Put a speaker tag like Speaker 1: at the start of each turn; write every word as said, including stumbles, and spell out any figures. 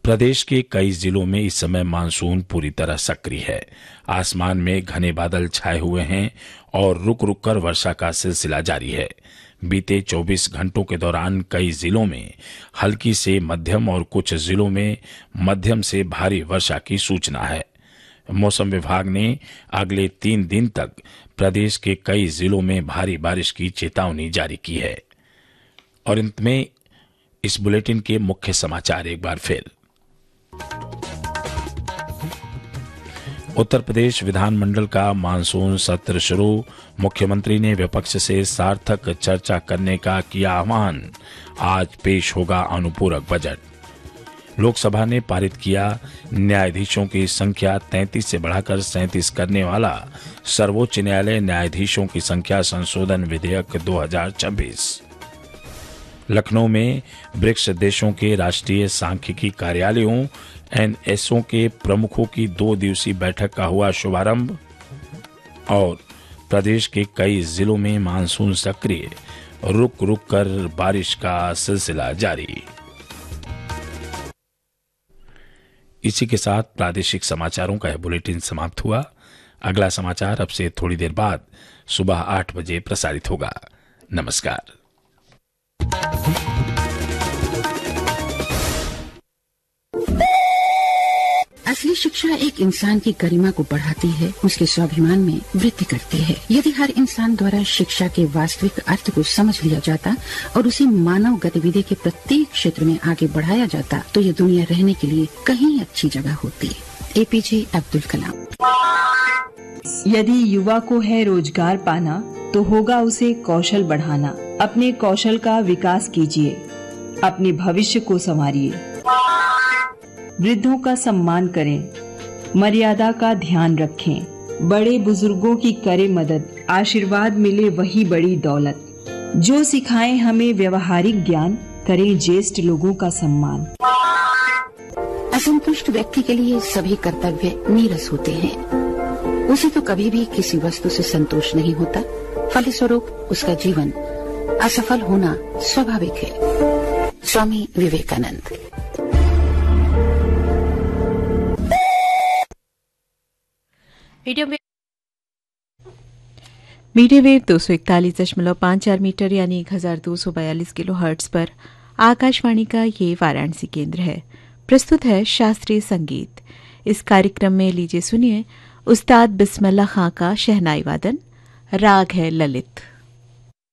Speaker 1: प्रदेश के कई जिलों में इस समय मानसून पूरी तरह सक्रिय है। आसमान में घने बादल छाए हुए हैं और रुक रुक कर वर्षा का सिलसिला जारी है। बीते चौबीस घंटों के दौरान कई जिलों में हल्की से मध्यम और कुछ जिलों में मध्यम से भारी वर्षा की सूचना है। मौसम विभाग ने अगले तीन दिन तक प्रदेश के कई जिलों में भारी बारिश की चेतावनी जारी की है। और अंत में इस बुलेटिन के मुख्य समाचार एक बार फिर। उत्तर प्रदेश विधानमंडल का मानसून सत्र शुरू। मुख्यमंत्री ने विपक्ष से सार्थक चर्चा करने का किया आह्वान। आज पेश होगा अनुपूरक बजट। लोकसभा ने पारित किया न्यायाधीशों की संख्या तैंतीस से बढ़ाकर सैंतीस करने वाला सर्वोच्च न्यायालय न्यायाधीशों की संख्या संशोधन विधेयक दो हजार छब्बीस। लखनऊ में ब्रिक्स देशों के राष्ट्रीय सांख्यिकी कार्यालयों एनएसओ के प्रमुखों की दो दिवसीय बैठक का हुआ शुभारंभ। और प्रदेश के कई जिलों में मानसून सक्रिय, रुक रुक कर बारिश का सिलसिला जारी। इसी के साथ प्रादेशिक समाचारों का यह बुलेटिन समाप्त हुआ। अगला समाचार अब से थोड़ी देर बाद सुबह आठ बजे प्रसारित होगा। नमस्कार।
Speaker 2: असली शिक्षा एक इंसान की गरिमा को बढ़ाती है, उसके स्वाभिमान में वृद्धि करती है। यदि हर इंसान द्वारा शिक्षा के वास्तविक अर्थ को समझ लिया जाता और उसे मानव गतिविधि के प्रत्येक क्षेत्र में आगे बढ़ाया जाता, तो ये दुनिया रहने के लिए कहीं अच्छी जगह होती। एपीजे अब्दुल कलाम।
Speaker 3: यदि युवा को है रोजगार पाना, तो होगा उसे कौशल बढ़ाना। अपने कौशल का विकास कीजिए, अपने भविष्य को संवारिए। वृद्धों का सम्मान करें, मर्यादा का ध्यान रखें। बड़े बुजुर्गों की करें मदद, आशीर्वाद मिले वही बड़ी दौलत। जो सिखाएं हमें व्यवहारिक ज्ञान, करें ज्येष्ठ लोगों का सम्मान।
Speaker 2: असंतुष्ट व्यक्ति के लिए सभी कर्तव्य नीरस होते हैं। उसे तो कभी भी किसी वस्तु से संतोष नहीं होता। फलस्वरूप उसका जीवन असफल होना स्वाभाविक है। स्वामी विवेकानंद।
Speaker 4: मीडियम वेव दो सौ इकतालीस दशमलव पाँच चार मीटर यानी एक हजार दो सौ बयालीस किलो हर्ट्ज पर आकाशवाणी का ये वाराणसी केंद्र है। प्रस्तुत है शास्त्रीय संगीत। इस कार्यक्रम में लीजिए सुनिए उस्ताद बिस्मिल्लाह खां का शहनाई वादन। राग है ललित।